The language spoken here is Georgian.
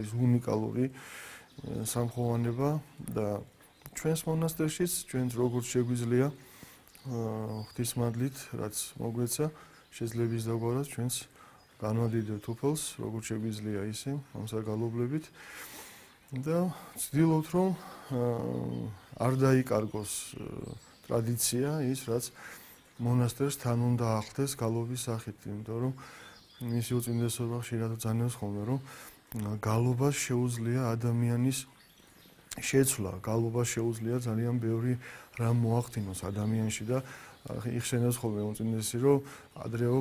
ის უნიკალური სამხოვანება და ჩვენს მონასტერშიც ჩვენც როგორც შეგვიძლია ღვთისმადლით, რაც მოგვეცა, შეძლებს დაგვარად ჩვენც განვადიდებთ უფალს, როგორც შეგვიძლია ისე ამ საგალობლებით და ვცდილობთ, რომ არ დაიკარგოს ტრადიცია ის, რაც მონასტერს თან უნდა ახლდეს გალობის სახით, იმიტომ რომ მისი უწმინდესობა ხშირად ძანებს ხოლმე, რომ გალობას შეუძლია ადამიანის შეცვლა, გალობას შეუძლია ძალიან ბევრი რამ მოახდინოს ადამიანში და იხსენებს ხოლმე უწმინდესი, რომ ადრეო